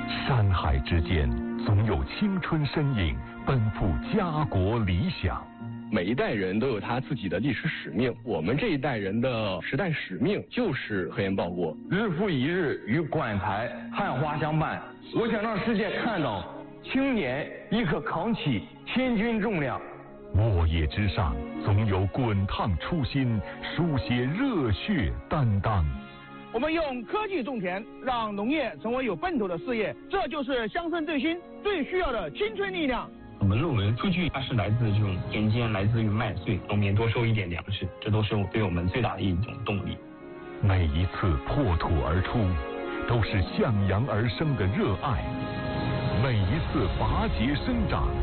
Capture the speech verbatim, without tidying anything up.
山海之间，总有青春身影奔赴家国理想。 每一代人都有他自己的历史使命，我们这一代人的时代使命就是核烟报国。 日复一日与馆台汉花相伴，我想让世界看到青年亦可扛起千钧重量。 沃野之上，总有滚烫初心，书写热血担当。 我们用科技种田，让农业成为有奔头的事业，这就是乡村振兴最需要的青春力量。 我们认为数据它是来自这种田间，来自于麦穗，农民多收一点粮食，这都是对我们最大的一种动力。 每一次破土而出，都是向阳而生的热爱；每一次拔节生长，